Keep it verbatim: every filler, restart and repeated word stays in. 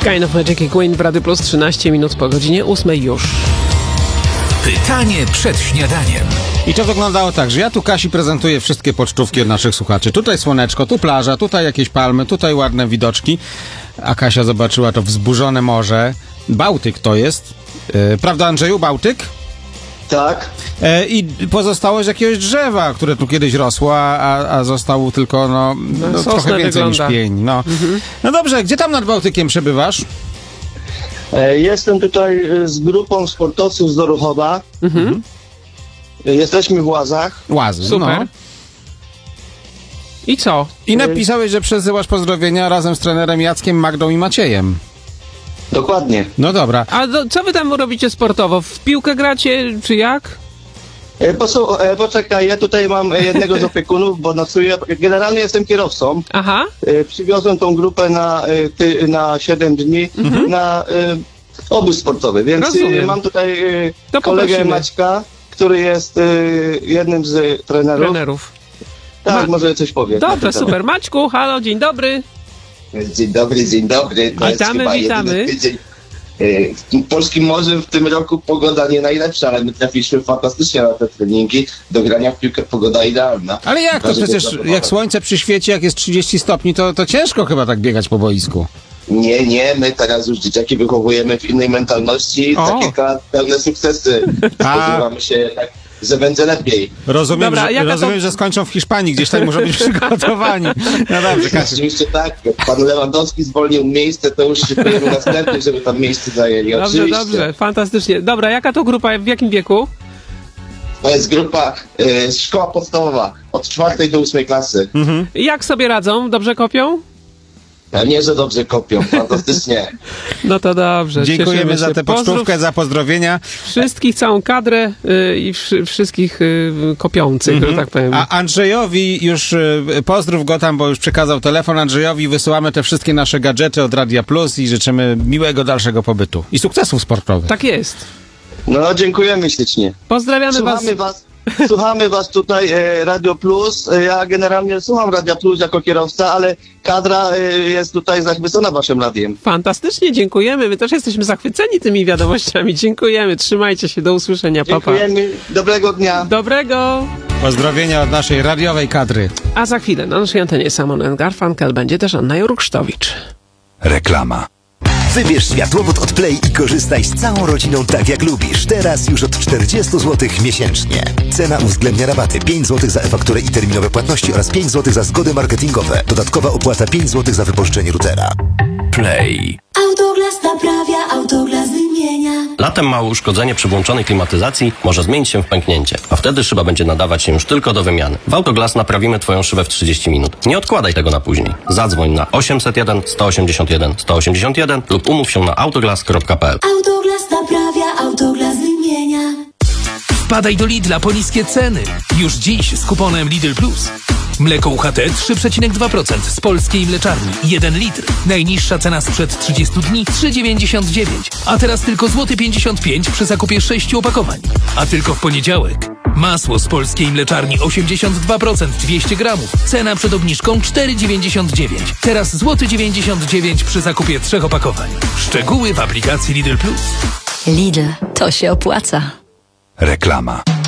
Kind of Magic i Queen w Radio Plus, trzynaście minut po godzinie ósmej już. Pytanie przed śniadaniem. I to wyglądało tak, że ja tu Kasi prezentuję wszystkie pocztówki od naszych słuchaczy. Tutaj słoneczko, tu plaża, tutaj jakieś palmy, tutaj ładne widoczki. A Kasia zobaczyła to wzburzone morze. Bałtyk to jest. E, prawda, Andrzeju? Bałtyk? Tak. E, I pozostałość jakiegoś drzewa, które tu kiedyś rosło, a, a został tylko no, no, no trochę więcej wygląda. niż pień. No. Mhm. no dobrze, gdzie tam nad Bałtykiem przebywasz? Jestem tutaj z grupą sportowców z Doruchowa. Mhm. Jesteśmy w Łazach. Łazy, super. No. I co? I napisałeś, że przesyłasz pozdrowienia razem z trenerem Jackiem, Magdą i Maciejem. Dokładnie. No dobra. A do, co wy tam robicie sportowo? W piłkę gracie, czy jak? E, posłu- e, poczekaj, ja tutaj mam jednego z opiekunów, bo nocuję. Generalnie jestem kierowcą. Aha. E, przywiozłem tą grupę na, e, ty, na siedem dni mhm. na e, obóz sportowy, więc Rozumiem. mam tutaj e, kolegę poprosimy. Maćka, który jest e, jednym z trenerów. trenerów. Tak, Ma- może coś powie. Dobra, super. Maćku, halo, dzień dobry. Dzień dobry, dzień dobry. To witamy, jest witamy. Tydzień. W polskim morzu w tym roku pogoda nie najlepsza, ale my trafiliśmy fantastycznie na te treningi. Do grania w piłkę pogoda idealna. Ale jak to przecież, jak słońce przyświeci, jak jest trzydzieści stopni, to, to ciężko chyba tak biegać po boisku. Nie, nie, my teraz już dzieciaki wychowujemy w innej mentalności. O. Za kilka lat pełne sukcesy. Spodziewamy się tak, że będzie lepiej. Rozumiem, Dobra, że, rozumiem to... że skończą w Hiszpanii, gdzieś tam muszą być przygotowani. No dobrze, Kasiu. Oczywiście tak, jak pan Lewandowski zwolnił miejsce, to już szykujemy następny, żeby tam miejsce zajęli. Dobrze, Oczywiście. dobrze, fantastycznie. Dobra, jaka to grupa, w jakim wieku? To jest grupa y, szkoła podstawowa, od czwartej do ósmej klasy. Mhm. Jak sobie radzą? Dobrze kopią? Pewnie, że dobrze kopią, fantastycznie. No to dobrze. Dziękujemy za tę pocztówkę, Pozdrów za pozdrowienia. Wszystkich, całą kadrę y, i wszy, wszystkich y, kopiących, mm-hmm. że tak powiem. A Andrzejowi już, y, pozdrów go tam, bo już przekazał telefon. Andrzejowi wysyłamy te wszystkie nasze gadżety od Radia Plus i życzymy miłego dalszego pobytu i sukcesów sportowych. Tak jest. No, dziękujemy ślicznie. Pozdrawiamy Słuchamy was. was. Słuchamy was tutaj e, Radio Plus. E, ja generalnie słucham Radia Plus jako kierowca, ale kadra e, jest tutaj zachwycona waszym radiem. Fantastycznie, dziękujemy. My też jesteśmy zachwyceni tymi wiadomościami. Dziękujemy. Trzymajcie się. Do usłyszenia. Pa, pa. Dziękujemy. Dobrego dnia. Dobrego. Pozdrowienia od naszej radiowej kadry. A za chwilę na naszej antenie Simon and Garfunkel będzie też Anna Jurksztowicz. Reklama. Wybierz światłowód od Play i korzystaj z całą rodziną tak jak lubisz. Teraz już od czterdzieści złotych miesięcznie. Cena uwzględnia rabaty pięć złotych za e-fakturę i terminowe płatności oraz pięć złotych za zgody marketingowe. Dodatkowa opłata pięć złotych za wypożyczenie routera. Play. Autoglas naprawia, Autoglas wymienia. Latem małe uszkodzenie przy włączonej klimatyzacji może zmienić się w pęknięcie, a wtedy szyba będzie nadawać się już tylko do wymiany. W Autoglas naprawimy Twoją szybę w trzydzieści minut. Nie odkładaj tego na później. Zadzwoń na osiemset jeden sto osiemdziesiąt jeden sto osiemdziesiąt jeden lub umów się na autoglas kropka p l. Autoglas naprawia, Autoglas wymienia. Wpadaj do Lidla po niskie ceny. Już dziś z kuponem Lidl Plus. Mleko U H T trzy przecinek dwa procent z polskiej mleczarni. jeden litr. Najniższa cena sprzed trzydziestu dni trzy dziewięćdziesiąt dziewięć. A teraz tylko złoty pięćdziesiąt pięć przy zakupie sześciu opakowań. A tylko w poniedziałek. Masło z polskiej mleczarni osiemdziesiąt dwa procent dwieście gramów. Cena przed obniżką cztery dziewięćdziesiąt dziewięć. Teraz złoty dziewięćdziesiąt dziewięć przy zakupie trzech opakowań. Szczegóły w aplikacji Lidl Plus. Lidl, to się opłaca. Reklama.